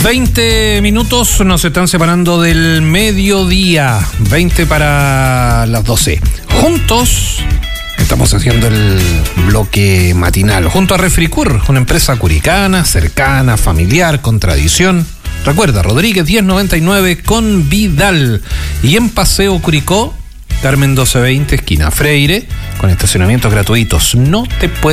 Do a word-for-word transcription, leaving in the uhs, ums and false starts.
veinte minutos nos están separando del mediodía, veinte para las doce. Juntos estamos haciendo el bloque matinal, junto a Refricur, una empresa curicana, cercana, familiar, con tradición. Recuerda, Rodríguez diez noventa y nueve con Vidal. Y en Paseo Curicó, Carmen doce veinte, esquina Freire, con estacionamientos gratuitos. No te puedes